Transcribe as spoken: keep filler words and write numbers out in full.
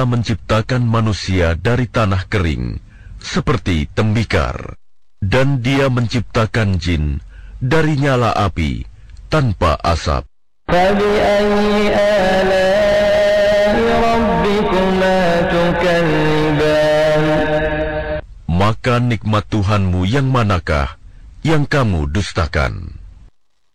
Dia menciptakan manusia dari tanah kering, seperti tembikar. Dan dia menciptakan jin dari nyala api, tanpa asap. Maka nikmat Tuhanmu yang manakah yang kamu dustakan?